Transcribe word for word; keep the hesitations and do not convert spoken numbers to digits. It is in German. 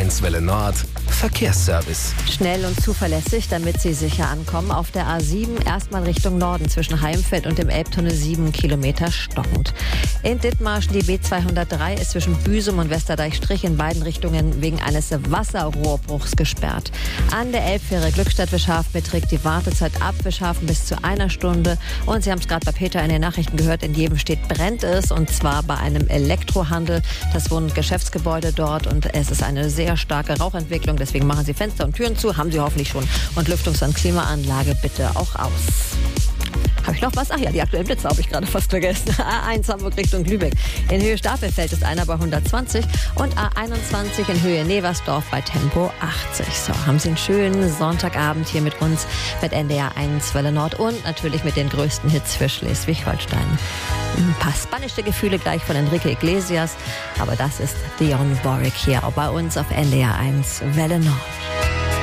eins Welle Nord Verkehrsservice. Schnell und zuverlässig, damit Sie sicher ankommen. Auf der A sieben erstmal Richtung Norden zwischen Heimfeld und dem Elbtunnel sieben Kilometer stockend. In Dithmarschen die B zweihundertdrei ist zwischen Büsum und Westerdeich-Strich in beiden Richtungen wegen eines Wasserrohrbruchs gesperrt. An der Elbfähre Glückstadt-Wischhafen beträgt die Wartezeit ab Wischhafen bis zu einer Stunde. Und Sie haben es gerade bei Peter in den Nachrichten gehört, in Jevenstedt brennt es, und zwar bei einem Elektrohandel. Das Wohn- und Geschäftsgebäude dort, und es ist eine sehr starke Rauchentwicklung. Deswegen machen Sie Fenster und Türen zu, haben Sie hoffentlich schon. Und Lüftungs- und Klimaanlage bitte auch aus. Habe ich noch was? Ach ja, die aktuellen Blitze habe ich gerade fast vergessen. A eins Hamburg Richtung Lübeck. In Höhe Stapelfeld ist einer bei hundertzwanzig und A einundzwanzig in Höhe Neversdorf bei Tempo achtzig. So, haben Sie einen schönen Sonntagabend hier mit uns, mit N D R eins Welle Nord und natürlich mit den größten Hits für Schleswig-Holstein. Ein paar spanische Gefühle gleich von Enrique Iglesias, aber das ist Dionne Warwick hier auch bei uns auf N D R eins Welle Nord.